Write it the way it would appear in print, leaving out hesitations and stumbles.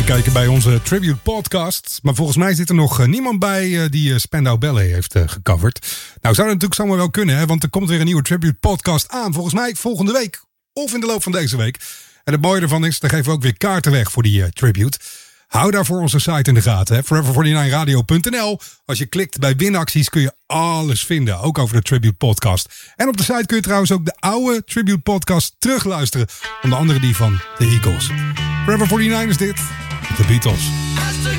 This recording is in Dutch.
Kijken bij onze Tribute Podcast. Maar volgens mij zit er nog niemand bij die Spandau Ballet heeft gecoverd. Nou, zou dat natuurlijk zomaar wel kunnen, hè? Want er komt weer een nieuwe Tribute Podcast aan. Volgens mij volgende week of in de loop van deze week. En het mooie ervan is, daar geven we ook weer kaarten weg voor die Tribute. Hou daarvoor onze site in de gaten, hè? Forever49radio.nl. Als je klikt bij winacties kun je alles vinden, ook over de Tribute Podcast. En op de site kun je trouwens ook de oude Tribute Podcast terugluisteren. Onder andere die van de Eagles. Forever 49 is dit, de Beatles.